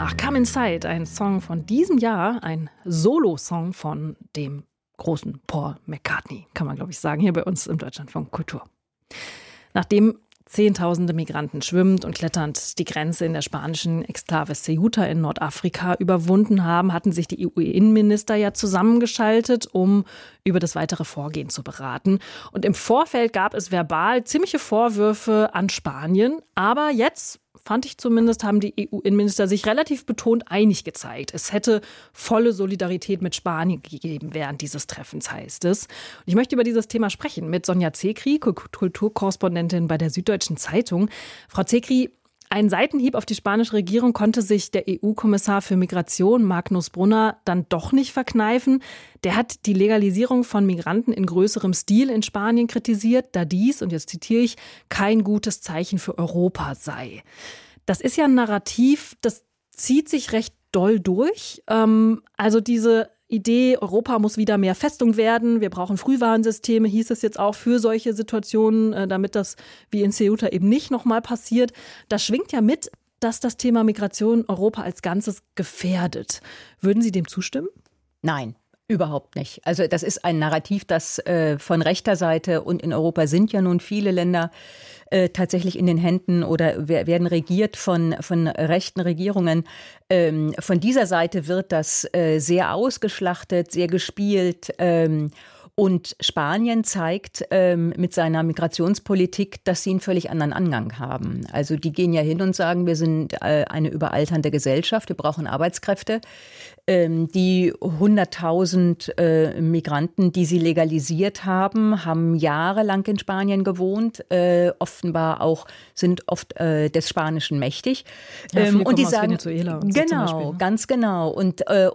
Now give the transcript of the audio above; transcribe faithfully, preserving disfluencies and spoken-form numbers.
danach Come Inside, ein Song von diesem Jahr, ein Solo-Song von dem großen Paul McCartney, kann man glaube ich sagen, hier bei uns im Deutschlandfunk Kultur. Nachdem Zehntausende Migranten schwimmend und kletternd die Grenze in der spanischen Exklave Ceuta in Nordafrika überwunden haben, hatten sich die E U-Innenminister ja zusammengeschaltet, um über das weitere Vorgehen zu beraten. Und im Vorfeld gab es verbal ziemliche Vorwürfe an Spanien. Aber jetzt, fand ich zumindest, haben die E U-Innenminister sich relativ betont einig gezeigt. Es hätte volle Solidarität mit Spanien gegeben während dieses Treffens, heißt es. Und ich möchte über dieses Thema sprechen mit Sonja Zekri, Kulturkorrespondentin bei der Süddeutschen Zeitung. Frau Zekri, einen Seitenhieb auf die spanische Regierung konnte sich der E U-Kommissar für Migration, Magnus Brunner, dann doch nicht verkneifen. Der hat die Legalisierung von Migranten in größerem Stil in Spanien kritisiert, da dies, und jetzt zitiere ich, kein gutes Zeichen für Europa sei. Das ist ja ein Narrativ, das zieht sich recht doll durch. Ähm, also diese Idee, Europa muss wieder mehr Festung werden, wir brauchen Frühwarnsysteme, hieß es jetzt auch für solche Situationen, äh, damit das wie in Ceuta eben nicht nochmal passiert. Das schwingt ja mit, dass das Thema Migration Europa als Ganzes gefährdet. Würden Sie dem zustimmen? Nein. Überhaupt nicht. Also das ist ein Narrativ, das äh, von rechter Seite, und in Europa sind ja nun viele Länder äh, tatsächlich in den Händen oder werden regiert von, von rechten Regierungen. Ähm, von dieser Seite wird das äh, sehr ausgeschlachtet, sehr gespielt. Ähm, Und Spanien zeigt ähm, mit seiner Migrationspolitik, dass sie einen völlig anderen Angang haben. Also die gehen ja hin und sagen, wir sind äh, eine überalternde Gesellschaft, wir brauchen Arbeitskräfte. Ähm, die hunderttausend äh, Migranten, die sie legalisiert haben, haben jahrelang in Spanien gewohnt, äh, offenbar auch, sind oft äh, des Spanischen mächtig. Ja, viele ähm, und die aus sagen, Venezuela und so genau, zum Beispiel, ne? ganz genau. Und, äh,